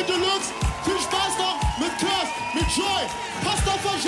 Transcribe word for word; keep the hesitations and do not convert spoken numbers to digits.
Deluxe. Viel Spaß noch mit Curse, mit Joy. Passt auf euch